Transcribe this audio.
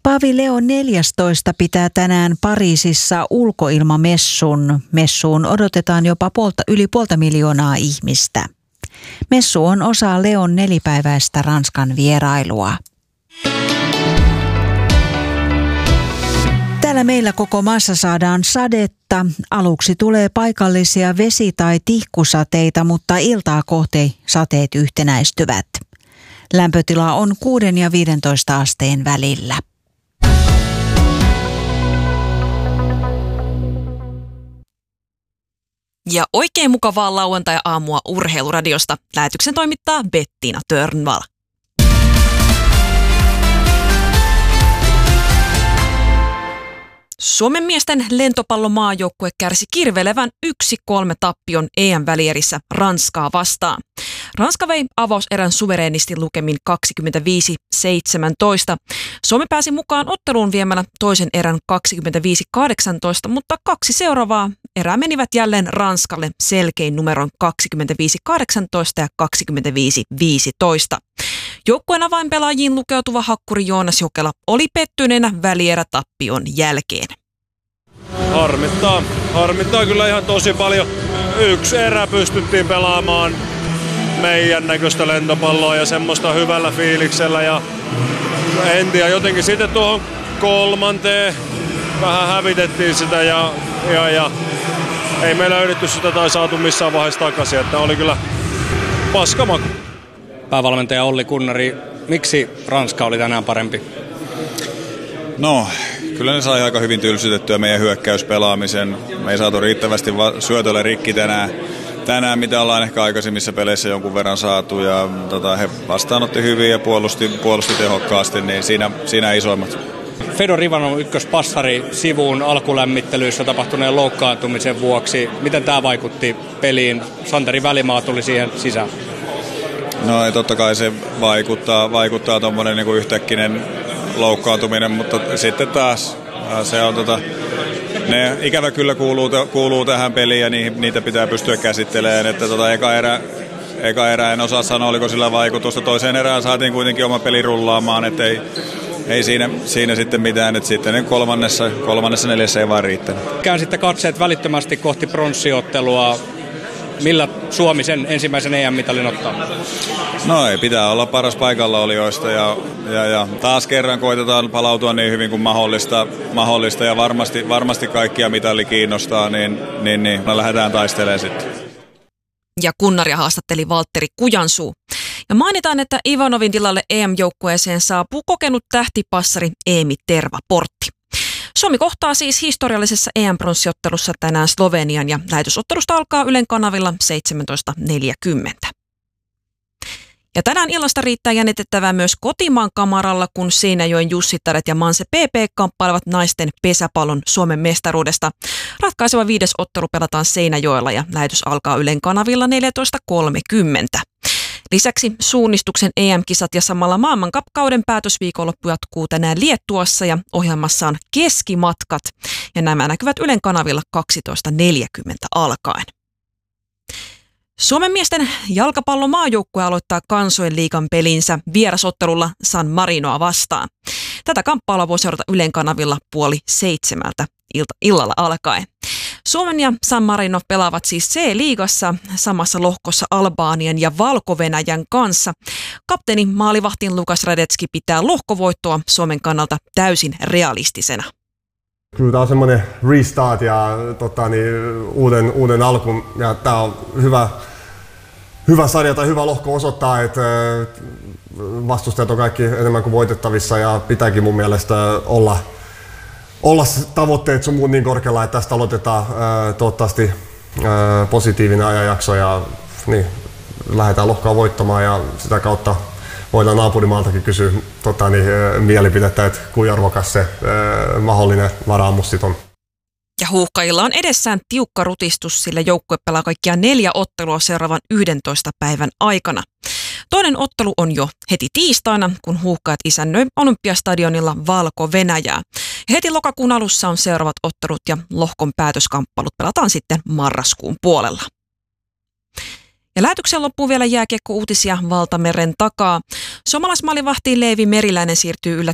Paavi Leo 14 pitää tänään Pariisissa ulkoilmamessun. Messuun odotetaan jopa yli 500,000 ihmistä. Messu on osa Leon 4-päiväistä Ranskan vierailua. Täällä meillä koko maassa saadaan sadetta. Aluksi tulee paikallisia vesi- tai tihkusateita, mutta iltaa kohti sateet yhtenäistyvät. Lämpötila on 6 ja 15 asteen välillä. Ja oikein mukavaa lauantai-aamua Urheiluradiosta. Lähetyksen toimittaa Bettina Törnvall. Suomen miesten lentopallomaajoukkue kärsi kirvelevän 1-3 tappion EM-välierissä Ranskaa vastaan. Ranska vei avauserän suvereenisti lukemin 25-17. Suomi pääsi mukaan otteluun viemällä toisen erän 25-18, mutta 2 seuraavaa erää menivät jälleen Ranskalle selkein numeron 25-18 ja 25-15. Joukkueen avainpelaajiin lukeutuva hakkuri Joonas Jokela oli pettyneenä välierätappion jälkeen. Harmittaa kyllä ihan tosi paljon. 1 erä pystyttiin pelaamaan meidän näköistä lentopalloa ja semmoista hyvällä fiiliksellä. Ja en tiedä, jotenkin sitten tuohon 3. vähän hävitettiin sitä ja ei me löydetty sitä tai saatu missään vaiheessa takaisin. Että oli kyllä paskamaku. Päävalmentaja Olli Kunnari, miksi Ranska oli tänään parempi? No, kyllä ne sai aika hyvin tylsytettyä meidän hyökkäyspelaamisen. Me ei saatu riittävästi syötölle rikki tänään, mitä ollaan ehkä aikaisemmissa peleissä jonkun verran saatu. Ja he vastaanotti hyvin ja puolusti tehokkaasti, niin siinä isoimmat. Fedor Ivanov ykköspassari sivuun alkulämmittelyissä tapahtuneen loukkaantumisen vuoksi. Miten tämä vaikutti peliin? Santeri Välimaa tuli siihen sisään. No, totta kai se vaikuttaa tuommoinen niin kuin yhtäkkinen loukkaantuminen, mutta sitten taas se on ne ikävä kyllä kuuluu tähän peliin ja niitä pitää pystyä käsittelemään, että eka erä en osaa sanoa, oliko sillä vaikutusta. Toiseen erään saatiin kuitenkin oma peli rullaamaan, että ei siinä sitten mitään, että sitten kolmannessa 4 ei vaan riittänyt. Käänsitte katseet välittömästi kohti pronssiottelua. Millä Suomi sen ensimmäisen EM-mitalin ottaa? No ei, pitää olla paras paikallaolijoista ja taas kerran koitetaan palautua niin hyvin kuin mahdollista ja varmasti kaikkia mitali kiinnostaa, niin lähdetään taistelemaan sitten. Ja Kunnaria haastatteli Valtteri Kujansuu. Ja mainitaan, että Ivanovin tilalle EM-joukkueeseen saapuu kokenut tähtipassari Eemi Tervaportti. Suomi kohtaa siis historiallisessa EM-pronssiottelussa tänään Slovenian ja lähetysottelusta alkaa Ylen kanavilla 17.40. Ja tänään illasta riittää jännitettävää myös kotimaan kamaralla, kun Seinäjoen Jussittaret ja Manse PP kamppailevat naisten pesäpallon Suomen mestaruudesta. Ratkaiseva 5. ottelu pelataan Seinäjoella ja lähetys alkaa Ylen kanavilla 14.30. Lisäksi suunnistuksen EM-kisat ja samalla maailmankapkauden päätösviikonloppu jatkuu tänään Liettuassa ja ohjelmassa on keskimatkat. Ja nämä näkyvät Ylen kanavilla 12.40 alkaen. Suomen miesten jalkapallomaajoukkue aloittaa Kansojen-liigan pelinsä vierasottelulla San Marinoa vastaan. Tätä kamppailua voi seurata Ylen kanavilla 6:30 illalla alkaen. Suomen ja San Marino pelaavat siis C-liigassa samassa lohkossa Albanian ja Valko-Venäjän kanssa. Kapteeni maalivahtin Lukas Radetski pitää lohkovoittoa Suomen kannalta täysin realistisena. Kyllä tämä on semmoinen restart ja uuden alku ja tämä on hyvä sarja tai hyvä lohko osoittaa, että vastustajat on kaikki enemmän kuin voitettavissa ja pitääkin mun mielestä olla tavoitteet sun muut niin korkealla, että tästä aloitetaan toivottavasti positiivinen ajanjakso ja niin, lähdetään lohkoa voittamaan ja sitä kautta voidaan naapurimaaltakin kysyä mielipidettä, että kuinka arvokas se mahdollinen varaamus sit on. Ja Huuhkajilla on edessään tiukka rutistus, sillä joukkue pelaa kaikkiaan 4 ottelua seuraavan 11 päivän aikana. Toinen ottelu on jo heti tiistaina, kun Huuhkajat isännöi Olympiastadionilla Valko-Venäjää. Heti lokakuun alussa on seuraavat ottelut ja lohkon päätöskamppalut pelataan sitten marraskuun puolella. Ja lähetyksen loppuun vielä jääkiekko-uutisia Valtameren takaa. Suomalaismaalivahti Leevi Meriläinen siirtyy